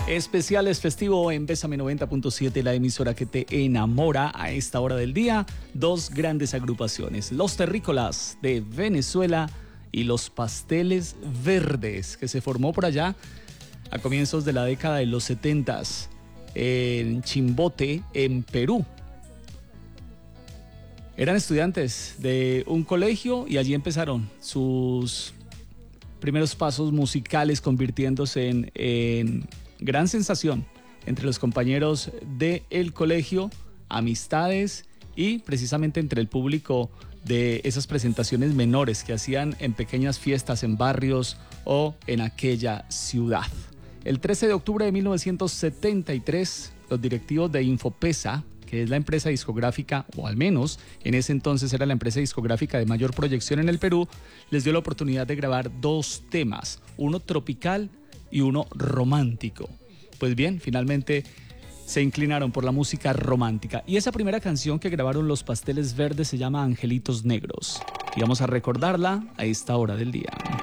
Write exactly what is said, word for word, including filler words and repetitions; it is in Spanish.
Especiales festivo en Bésame noventa punto siete, la emisora que te enamora a esta hora del día. Dos grandes agrupaciones, Los Terrícolas de Venezuela y Los Pasteles Verdes, que se formó por allá a comienzos de la década de los setentas en Chimbote, en Perú. Eran estudiantes de un colegio y allí empezaron sus primeros pasos musicales, convirtiéndose en, en gran sensación entre los compañeros del colegio, amistades y precisamente entre el público de esas presentaciones menores que hacían en pequeñas fiestas en barrios o en aquella ciudad. El trece de octubre de mil novecientos setenta y tres, los directivos de Infopesa, que es la empresa discográfica, o al menos en ese entonces era la empresa discográfica de mayor proyección en el Perú, les dio la oportunidad de grabar dos temas, uno tropical y uno romántico. Pues bien, finalmente se inclinaron por la música romántica. Y esa primera canción que grabaron Los Pasteles Verdes se llama Angelitos Negros. Y vamos a recordarla a esta hora del día.